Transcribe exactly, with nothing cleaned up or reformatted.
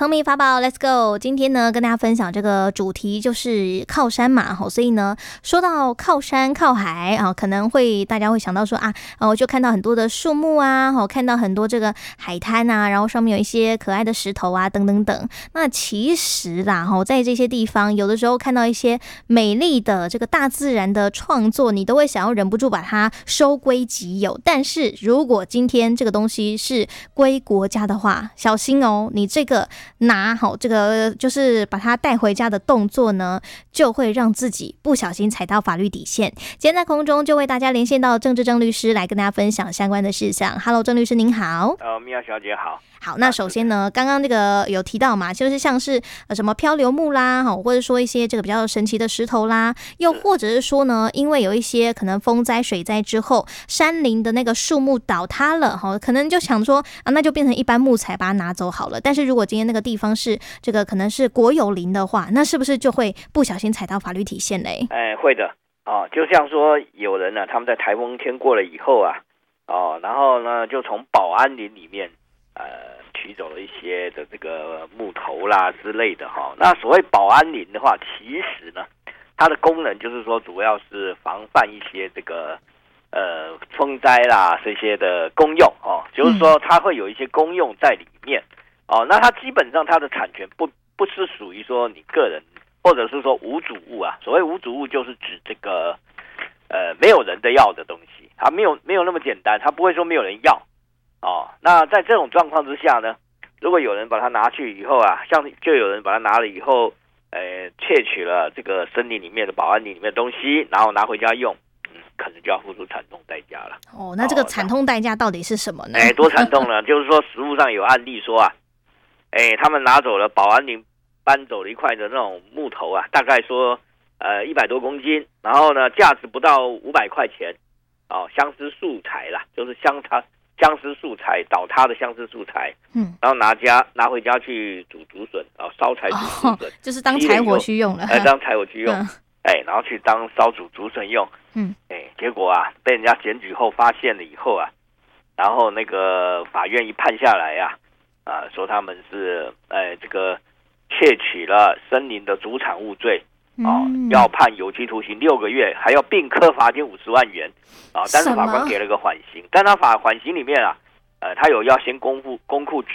聪明法宝 Let's go。 今天呢跟大家分享这个主题就是靠山嘛，所以呢说到靠山靠海啊，可能会大家会想到说啊，我就看到很多的树木啊，看到很多这个海滩啊，然后上面有一些可爱的石头啊等等等。那其实啦，在这些地方有的时候看到一些美丽的这个大自然的创作，你都会想要忍不住把它收归己有。但是如果今天这个东西是归国家的话，小心哦，你这个拿好这个就是把它带回家的动作呢，就会让自己不小心踩到法律底线。今天在空中就为大家连线到郑志正律师来跟大家分享相关的事项。 Hello， 郑律师您好。 呃，米娅小姐好。 好，那首先呢，刚刚这个有提到嘛，就是像是呃什么漂流木啦，或者说一些这个比较神奇的石头啦，又或者是说呢，因为有一些可能风灾、水灾之后，山林的那个树木倒塌了，可能就想说啊，那就变成一般木材把它拿走好了。但是如果今天那个地方是这个可能是国有林的话，那是不是就会不小心踩到法律底线嘞？ 哎，会的哦，就像说有人呢，他们在台风天过了以后啊，哦，然后呢就从保安林里面呃，取走了一些的这个木头啦之类的哈。那所谓保安林的话，其实呢，它的功能就是说，主要是防范一些这个呃风灾啦这些的功用哦，就是说它会有一些功用在里面哦。那它基本上它的产权不不是属于说你个人，或者是说无主物啊。所谓无主物，就是指这个呃没有人的要的东西，它没有没有那么简单，它不会说没有人要。哦，那在这种状况之下呢，如果有人把它拿去以后啊，像就有人把它拿了以后，呃，窃取了这个森林里面的保安林里面的东西，然后拿回家用，嗯，可能就要付出惨痛代价了。 哦，那这个惨痛代价到底是什么呢？ 哎，多惨痛呢？就是说，实务上有案例说啊，哎，他们拿走了保安林搬走了一块的那种木头啊，大概说呃一百多公斤，然后呢，价值不到五百块钱，哦，相思素材啦，就是相它。相思素材倒塌的相思素材，嗯，然后拿家拿回家去煮竹笋，然后烧柴煮竹笋， 哦，就是当柴火去用了， 哎，当柴火去用，哎、嗯，然后去当烧煮竹笋用，嗯，哎，结果啊，被人家检举后发现了以后啊，然后那个法院一判下来啊，啊，说他们是哎这个窃取了森林的主产物罪。哦，要判有期徒刑六个月，还要并科罚金五十万元，啊，但是法官给了个缓刑，但他法缓刑里面啊，呃，他有要先公布公库